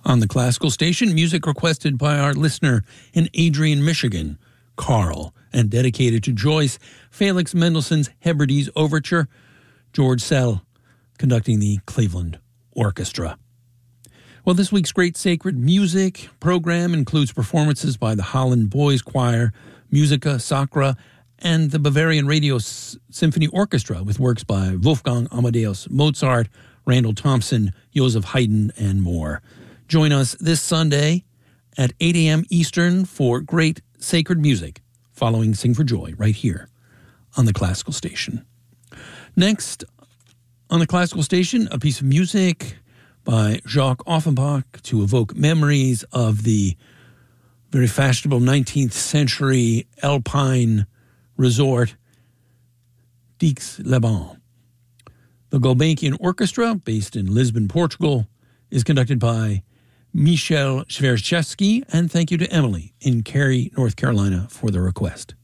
On the classical station, music requested by our listener in Adrian, Michigan, Carl, and dedicated to Joyce, Felix Mendelssohn's Hebrides Overture, George Sell conducting the Cleveland Orchestra. Well, this week's Great Sacred Music program includes performances by the Holland Boys Choir, Musica Sacra, and the Bavarian Radio Symphony Orchestra with works by Wolfgang Amadeus Mozart, Randall Thompson, Joseph Haydn, and more. Join us this Sunday at 8 a.m. Eastern for Great Sacred Music, following Sing for Joy right here on the Classical Station. Next on the Classical Station, a piece of music by Jacques Offenbach to evoke memories of the very fashionable 19th century alpine resort, D'Aix-les-Bains. The Gulbenkian Orchestra, based in Lisbon, Portugal, is conducted by Michel Schwerzewski, and thank you to Emily in Cary, North Carolina for the request.